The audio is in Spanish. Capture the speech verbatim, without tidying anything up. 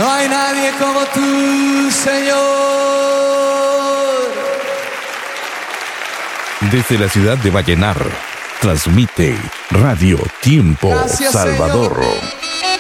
No hay nadie como tú, Señor. Desde la ciudad de Vallenar, transmite Radio Tiempo Gracias, Salvador. Señor.